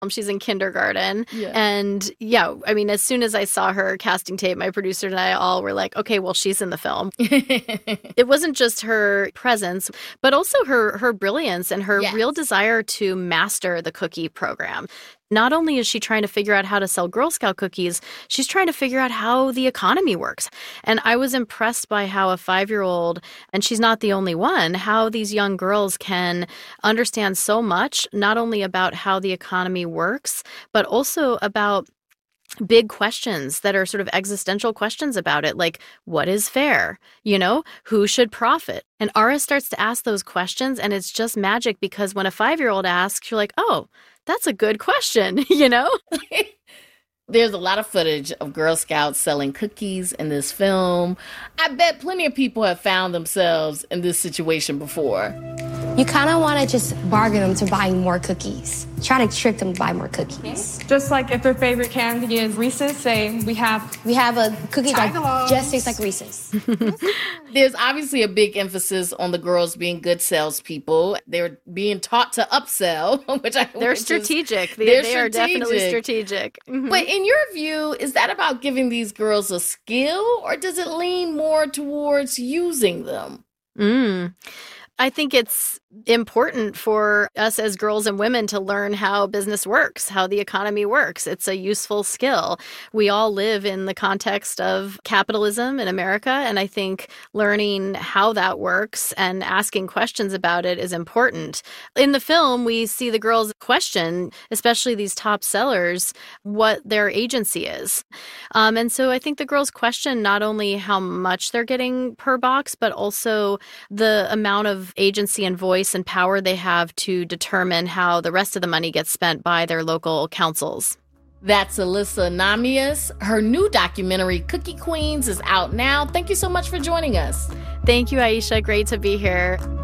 She's in kindergarten. Yeah. And yeah, I mean, as soon as I saw her casting tape, my producer and I all were like, okay, well, she's in the film. It wasn't just her presence, but also her brilliance and her real desire to master the cookie program. Not only is she trying to figure out how to sell Girl Scout cookies, she's trying to figure out how the economy works. And I was impressed by how a 5-year-old, and she's not the only one, how these young girls can understand so much, not only about how the economy works, but also about big questions that are sort of existential questions about it, like what is fair? Who should profit? And Ara starts to ask those questions, and it's just magic because when a 5-year-old asks, you're like, oh, that's a good question, There's a lot of footage of Girl Scouts selling cookies in this film. I bet plenty of people have found themselves in this situation before. You kind of want to just bargain them to buying more cookies. Try to trick them to buy more cookies. Just like if their favorite candy is Reese's, say we have a cookie that just tastes like Reese's. There's obviously a big emphasis on the girls being good salespeople. They're being taught to upsell, which they're strategic. They are definitely strategic. Mm-hmm. But in your view, is that about giving these girls a skill, or does it lean more towards using them? I think it's important for us as girls and women to learn how business works, how the economy works. It's a useful skill. We all live in the context of capitalism in America, and I think learning how that works and asking questions about it is important. In the film, we see the girls question, especially these top sellers, what their agency is. And so I think the girls question not only how much they're getting per box, but also the amount of agency and voice and power they have to determine how the rest of the money gets spent by their local councils. That's Alyssa Namias. Her new documentary, Cookie Queens, is out now. Thank you so much for joining us. Thank you, Aisha. Great to be here.